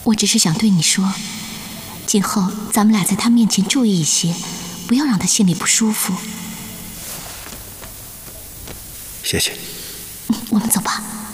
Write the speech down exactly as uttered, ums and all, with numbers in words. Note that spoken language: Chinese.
我只是想对你说，今后咱们俩在他面前注意一些，不要让他心里不舒服。 谢谢。 嗯，我们走吧。